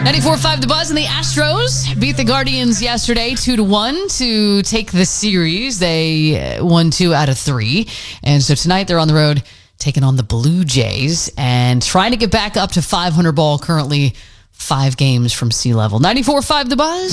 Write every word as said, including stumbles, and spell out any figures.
ninety-four point five The Buzz, and the Astros beat the Guardians yesterday two to one to take the series. They won two out of three. And so tonight they're on the road taking on the Blue Jays and trying to get back up to five hundred ball, currently five games from sea level. ninety-four point five The Buzz.